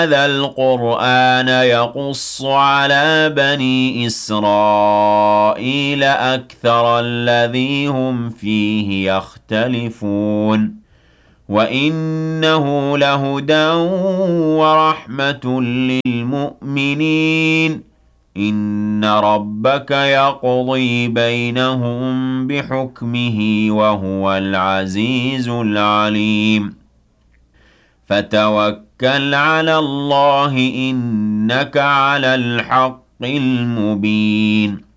هذا القرآن يقص على بني إسرائيل أكثر الذي هم فيه يختلفون وإنه لهدى ورحمة للمؤمنين إن ربك يقضي بينهم بحكمه وهو العزيز العليم فتوكل على الله إنك على الحق المبين